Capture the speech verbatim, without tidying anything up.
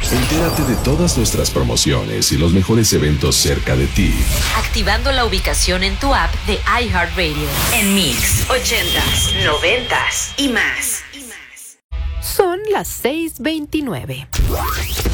Entérate de todas nuestras promociones y los mejores eventos cerca de ti, activando la ubicación en tu app de iHeartRadio. En Mix, ochentas, noventas y más. Son las seis veintinueve.